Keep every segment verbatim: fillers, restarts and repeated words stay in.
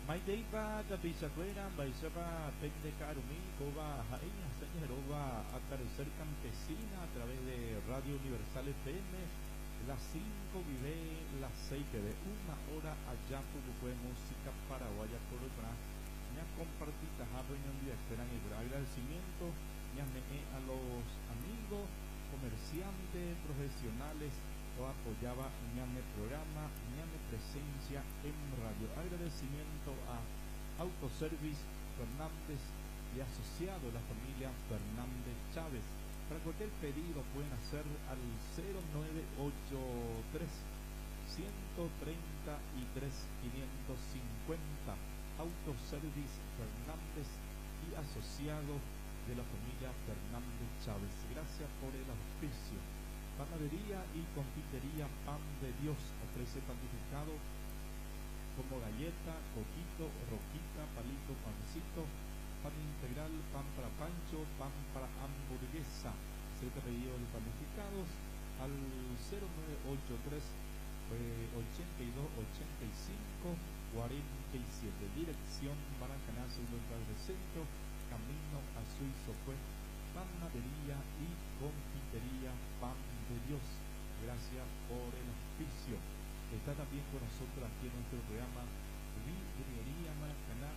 Maiteipa tapizacuera, Baizapa, Pende Carumí, Coba, Jaina, Señorova, Atardecer Campesina a través de Radio Universal F M, las cinco vive, las seis que de una hora allá fue música paraguaya por el brazo. Ya compartita, reunión de esperan y agradecimiento, ya me a los amigos, comerciantes, profesionales, o apoyaba ñame programa, ñame presencia en radio. Agradecimiento a Autoservice Fernández y asociado a la familia Fernández Chávez. Para cualquier pedido pueden hacer al cero nueve ocho tres, uno tres tres, cinco cinco cero. Autoservice Fernández y asociado de la familia Fernández Chávez. Gracias por el auspicio. Panadería y confitería Pan de Dios ofrece panificado como galleta, coquito, roquita, palito, pancito, pan integral, pan para pancho, pan para hamburguesa. Cerca pedido de panificados al cero nueve ocho tres, ochenta y dos, ochenta y cinco, cuarenta y siete. Dirección Maracaná, segundo encuadre centro, camino a Suizo pues. Panadería y confitería Pan de Dios. Gracias por el auspicio. Está también con nosotros aquí en nuestro programa Vidriería Maracaná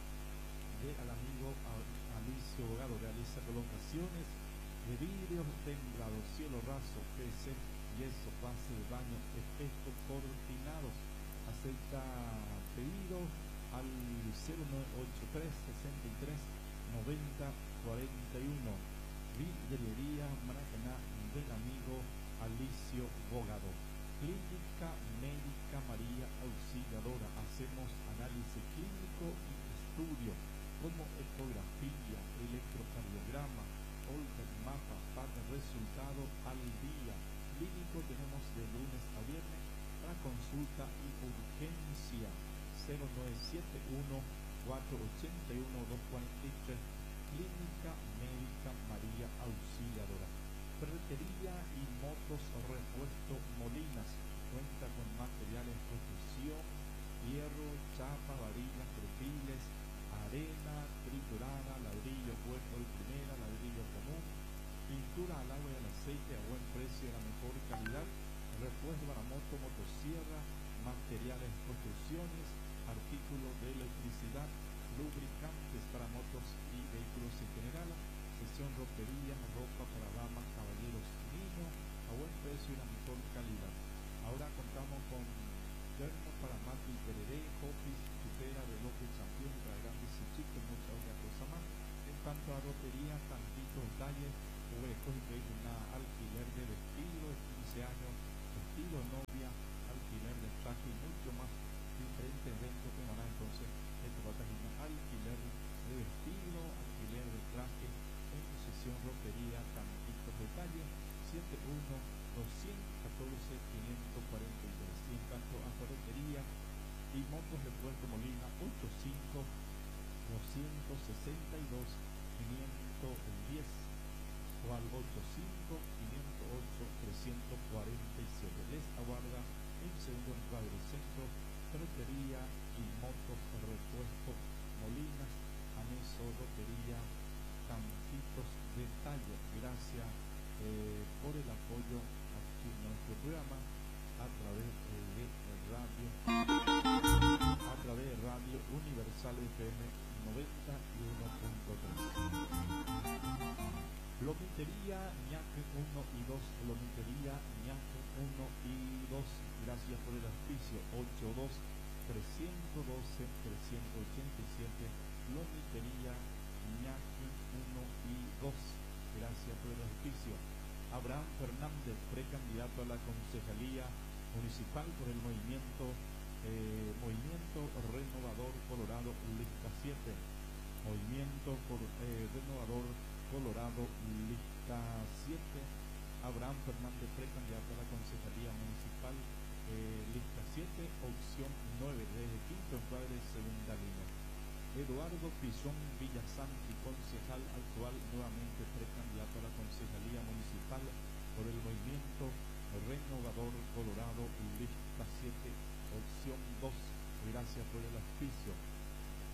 de al amigo Alicio Bogado. Realiza colocaciones de vidrios templados, cielo raso, P V C, yeso, base de baño, espejos cortinados. Acepta pedido al cero nueve ocho tres, sesenta y tres, noventa, cuarenta y uno. Vidriería Maracaná del amigo Alicio Bogado. Clínica Médica María Auxiliadora. Hacemos análisis clínico y estudio como ecografía, electrocardiograma, Holter mapa para resultado al día. Clínico tenemos de lunes a viernes para consulta y urgencia. Cero nueve siete uno, cuatro ocho uno, dos cuatro tres. Clínica Médica María Auxiliadora. Ferretería y motos repuesto Molinas. Cuenta con materiales de construcción, hierro, chapa, varillas, perfiles, arena, triturada, ladrillo bueno de primera, ladrillo común, pintura al agua y al aceite a buen precio y a la mejor calidad, repuesto para moto, motosierra, materiales de construcciones, artículos de electricidad, lubricantes para motos y vehículos en general, sesión ropería, ropa para damas, caballeros, niños, a buen precio y la mejor calidad. Ahora contamos con termos para mate y tereré, hopis, chupera de López Champión para grandes y chicos, mucha otra cosa más. En cuanto a ropería, tantitos detalles, huecos y una alquiler de vestido de quince años, vestido de novia, alquiler de traje y mucho más. Diferentes eventos que van a entonces esto va a tener alquiler de vestido, alquiler de traje, en sesión ropería, tantitos detalles, siete uno, dos uno cuatro, cinco cuatro tres. Y en cuanto a ferretería y motos de Puerto Molina, ocho cinco, dos seis dos, cinco diez o al ocho cinco, cinco ocho, tres cuatro siete. Les aguarda en segundo encuadre centro. Ferretería y motos repuesto Molinas, anexo ropería, tantitos detalles. Gracias eh, por el apoyo aquí en nuestro programa a través de radio a través de Radio Universal F M noventa y uno punto tres. Lomitería Ñaque uno y dos, Lomitería Ñaque uno y dos. Gracias por el auspicio. Ocho dos, tres uno dos, tres ocho siete. Lomitería Ñaque uno y dos. Gracias por el auspicio. Abraham Fernández, precandidato a la concejalía municipal por el movimiento eh, Movimiento Renovador Colorado Lista siete. Movimiento por, eh, Renovador Colorado Lista siete. Abraham Fernández, precandidato a la concejalía municipal eh, Lista siete, opción nueve, desde quinto encuadre, segunda línea. Eduardo Pizón Villasanti, concejal actual, nuevamente precandidato a la concejalía municipal por el movimiento Renovador Colorado Lista siete, opción dos. Gracias por el auspicio.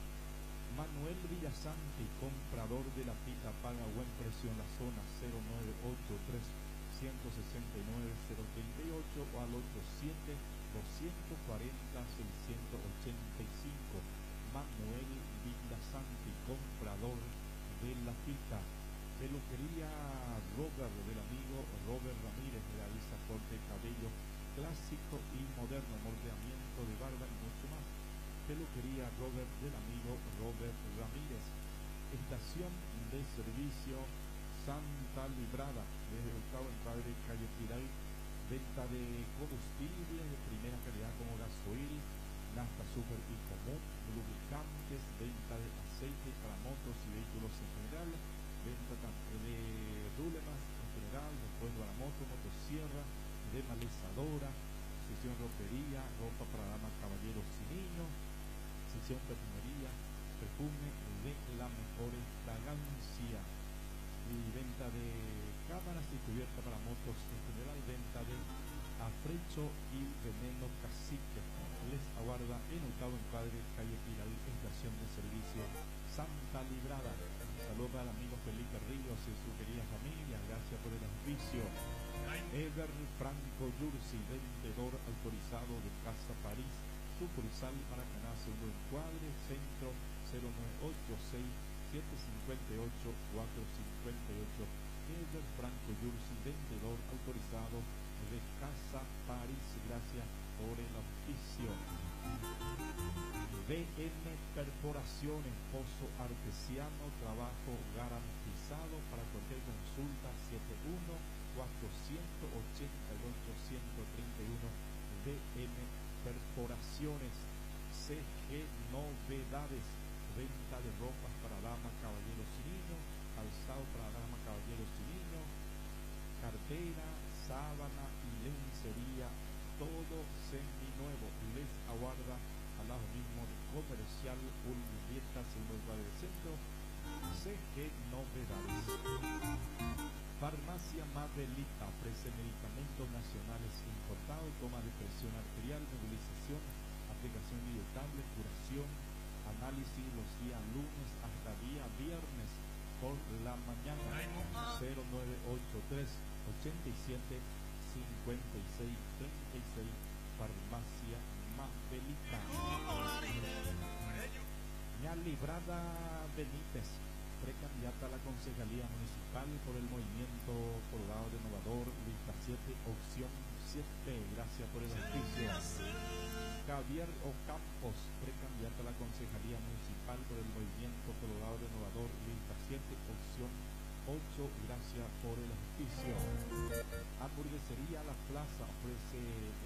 Manuel Villasanti, comprador de la pita, paga buen precio en la zona. Cero nueve ocho tres, uno seis nueve, cero tres ocho o al ocho siete, dos cuatro cero, seis ocho cinco. Manuel Villasanti, comprador de la pita. Peluquería Robert, del amigo Robert Ramírez, realiza corte de cabello clásico y moderno, moldeamiento de barba y mucho más. Peluquería Robert, del amigo Robert Ramírez. Estación de servicio Santa Librada, desde Octavo Encuadre, calle Piray. Venta de combustible de primera calidad como gasoil, nafta super y común, lubricantes, venta de aceite para motos y vehículos en general, venta también de rulemas en general, después para moto, motosierra, desmalezadora, sección ropería, ropa para damas, caballeros y niños, sección perfumería, perfume de la mejor fragancia, y venta de cámaras y cubierta para motos en general, venta de afrecho y veneno cacique. Les aguarda en Octavo Encuadre, calle Piral, estación de servicio Santa Librada. Saludos para el amigo Felipe Ríos y su querida familia, gracias por el auspicio. Ever Franco Yursi, vendedor autorizado de Casa París, sucursal Maracaná, segundo encuadre, centro. Cero nueve ocho seis, siete cinco ocho, cuatro cinco ocho. Ever Franco Yursi, vendedor autorizado de Casa París, gracias por el auspicio. B M Perforaciones, pozo artesiano, trabajo garantizado. Para cualquier consulta, siete uno, cuatro ocho ocho, uno cero tres uno. B M Perforaciones. C G Novedades, venta de ropas para damas, caballeros y niños, calzado para damas, caballeros y niños, cartera, sábana y lencería, todo seminuevo. Les aguarda al lado mismo de Comercial Urbieta, segundo lugar del centro. C G Novedades. Farmacia Madelita ofrece medicamentos nacionales importados, toma de presión arterial, nebulización, aplicación inyectable, curación, análisis los días lunes hasta día viernes por la mañana. Cero nueve ocho tres, ochenta y siete, cincuenta y seis, treinta y seis. Farmacia Madelita. Ña Librada Benítez, precandidata a la concejalía municipal por el movimiento Colorado Renovador, lista siete, opción siete. Gracias por el auspicio. Javier Ocampos, precandidata a la concejalía municipal por el movimiento Colorado Renovador, lista siete, opción ocho. Gracias por el auspicio. Hamburguesería La Plaza ofrece